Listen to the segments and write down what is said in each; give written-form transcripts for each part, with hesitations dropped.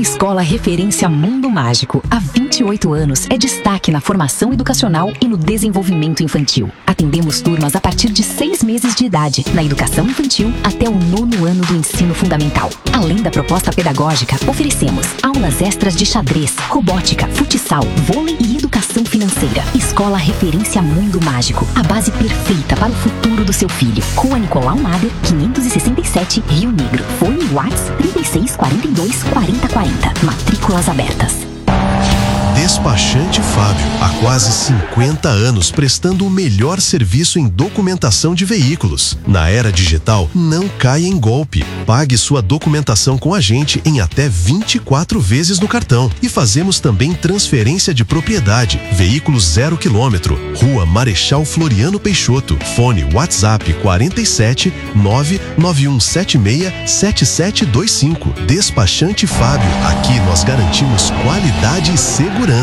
Escola Referência Mundo Mágico, há 28 anos, é destaque na formação educacional e no desenvolvimento infantil. Atendemos turmas a partir de 6 meses de idade, na educação infantil até o 9º ano do ensino fundamental. Além da proposta pedagógica, oferecemos aulas extras de xadrez, robótica, futsal, vôlei e educação financeira. Escola Referência Mundo Mágico, a base perfeita para o futuro do seu filho. Rua Nicolau Mader, 567, Rio Negro. Fone WhatsApp 3642 4040. Matrículas abertas. Despachante Fábio, há quase 50 anos prestando o melhor serviço em documentação de veículos. Na era digital, não caia em golpe. Pague sua documentação com a gente em até 24 vezes no cartão. E fazemos também transferência de propriedade. Veículos 0 km. Rua Marechal Floriano Peixoto. Fone WhatsApp 47 99176 7725. Despachante Fábio, aqui nós garantimos qualidade e segurança.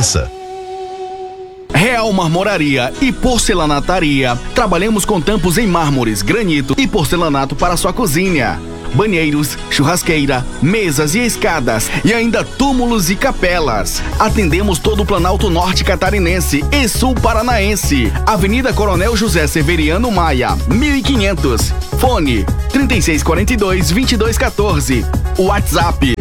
Real Marmoraria e Porcelanataria. Trabalhamos com tampos em mármores, granito e porcelanato para sua cozinha. Banheiros, churrasqueira, mesas e escadas e ainda túmulos e capelas. Atendemos todo o Planalto Norte Catarinense e Sul Paranaense. Avenida Coronel José Severiano Maia, 1500. Fone 3642-2214. WhatsApp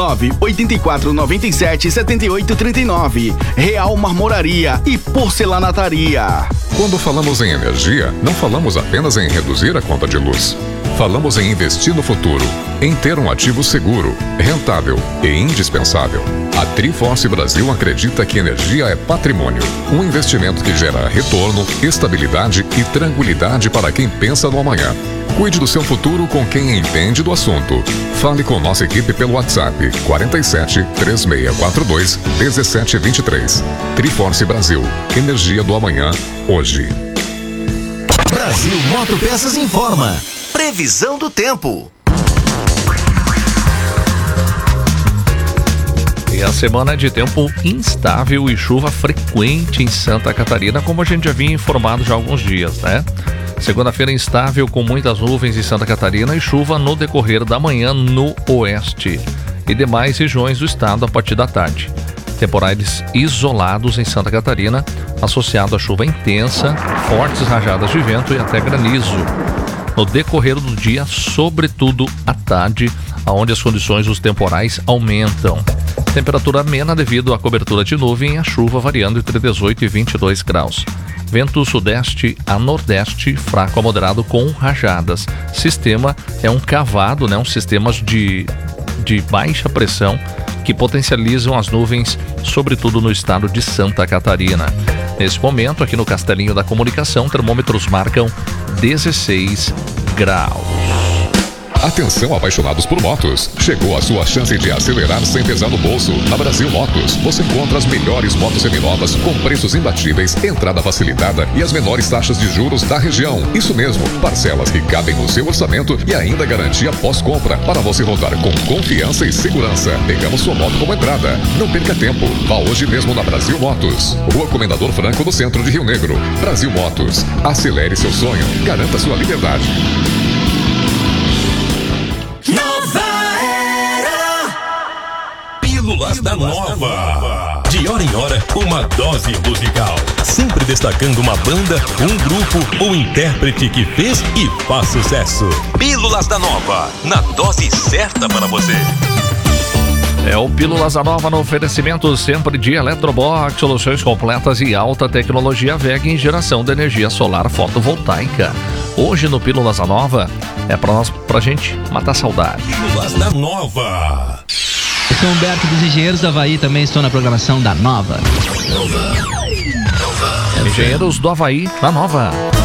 984977839. Real Marmoraria e Porcelanataria. Quando falamos em energia, não falamos apenas em reduzir a conta de luz. Falamos em investir no futuro, em ter um ativo seguro, rentável e indispensável. A Triforce Brasil acredita que energia é patrimônio, um investimento que gera retorno, estabilidade e tranquilidade para quem pensa no amanhã. Cuide do seu futuro com quem entende do assunto. Fale com nossa equipe pelo WhatsApp 47 3642 1723. Triforce Brasil, energia do amanhã, hoje. Brasil Motopeças informa. Previsão do tempo. E a semana é de tempo instável e chuva frequente em Santa Catarina, como a gente já vinha informado já há alguns dias, né? Segunda-feira instável com muitas nuvens em Santa Catarina e chuva no decorrer da manhã no oeste e demais regiões do estado a partir da tarde. Temporais isolados em Santa Catarina, associado a chuva intensa, fortes rajadas de vento e até granizo. No decorrer do dia, sobretudo à tarde, onde as condições dos temporais aumentam. Temperatura amena devido à cobertura de nuvem e a chuva variando entre 18 e 22 graus. Vento sudeste a nordeste, fraco a moderado com rajadas. Sistema é um cavado, um sistema de baixa pressão que potencializam as nuvens, sobretudo no estado de Santa Catarina. Nesse momento, aqui no Castelinho da Comunicação, termômetros marcam 16 graus. Atenção, apaixonados por motos. Chegou a sua chance de acelerar sem pesar no bolso. Na Brasil Motos, você encontra as melhores motos seminovas com preços imbatíveis, entrada facilitada e as menores taxas de juros da região. Isso mesmo, parcelas que cabem no seu orçamento e ainda garantia pós-compra para você rodar com confiança e segurança. Pegamos sua moto como entrada. Não perca tempo. Vá hoje mesmo na Brasil Motos. Rua Comendador Franco, no centro de Rio Negro. Brasil Motos. Acelere seu sonho. Garanta sua liberdade. Pílulas da Nova. De hora em hora, uma dose musical. Sempre destacando uma banda, um grupo ou intérprete que fez e faz sucesso. Pílulas da Nova, na dose certa para você. É o Pílulas da Nova no oferecimento sempre de Eletrobox, soluções completas e alta tecnologia VEG em geração de energia solar fotovoltaica. Hoje no Pílulas da Nova é pra gente matar saudade. Pílulas da Nova. Eu sou Humberto dos Engenheiros do Havaí, também estou na programação da Nova. Engenheiros do Havaí, na Nova.